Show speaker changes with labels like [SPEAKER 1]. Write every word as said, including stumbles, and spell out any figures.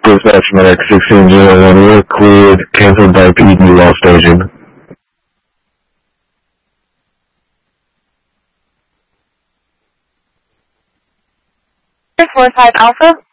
[SPEAKER 1] Dispatch Medic sixteen zero one, we're cleared, canceled by P D Law Station.
[SPEAKER 2] four five Alpha.